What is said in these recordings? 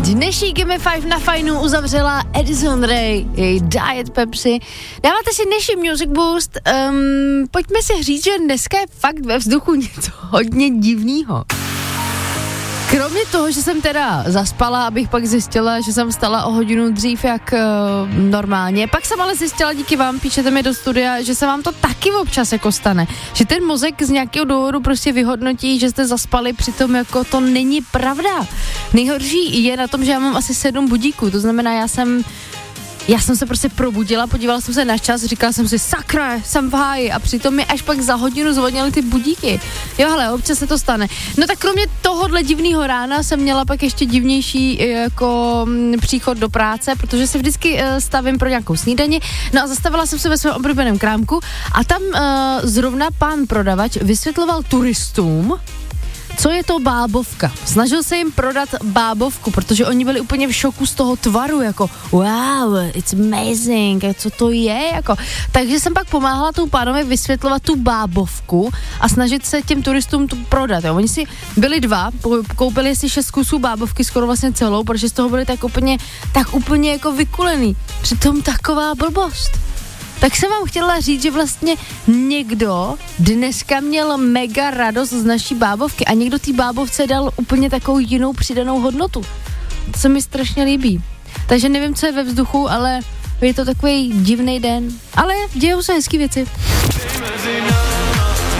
Dnešní Gimme 5 na fajnu uzavřela Addison Rae, její Diet Pepsi. Dáváte si dnešní Music Boost. Pojďme si říct, že dneska je fakt ve vzduchu něco hodně divného. Kromě toho, že jsem teda zaspala, abych pak zjistila, že jsem vstala o hodinu dřív jak normálně. Pak jsem ale zjistila, díky vám, píšete mi do studia, že se vám to taky občas jako stane. Že ten mozek z nějakého důvodu prostě vyhodnotí, že jste zaspali, přitom jako to není pravda. Nejhorší je na tom, že já mám asi 7 budíků, to znamená, já jsem se prostě probudila, podívala jsem se na čas, říkala jsem si, sakra, jsem v háji, a přitom mi až pak za hodinu zvonily ty budíky. Jo, hele, občas se to stane. No tak kromě tohohle divného rána jsem měla pak ještě divnější jako příchod do práce, protože se vždycky stavím pro nějakou snídani. No a zastavila jsem se ve svém oblíbeném krámku a tam zrovna pán prodavač vysvětloval turistům, co je to bábovka. Snažil se jim prodat bábovku, protože oni byli úplně v šoku z toho tvaru, jako wow, it's amazing, co to je, jako. Takže jsem pak pomáhala tou pánovi vysvětlovat tu bábovku a snažit se těm turistům tu prodat, jo. Oni si byli dva, koupili si 6 kusů bábovky, skoro vlastně celou, protože z toho byli tak úplně jako vykulený. Přitom taková blbost. Tak jsem vám chtěla říct, že vlastně někdo dneska měl mega radost z naší bábovky a někdo té bábovce dal úplně takovou jinou přidanou hodnotu. To se mi strašně líbí. Takže nevím, co je ve vzduchu, ale je to takový divný den. Ale dějou se hezký věci.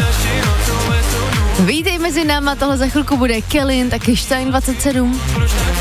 Vítej mezi náma, tohle za chvilku bude Kellyn, taky Stein 27.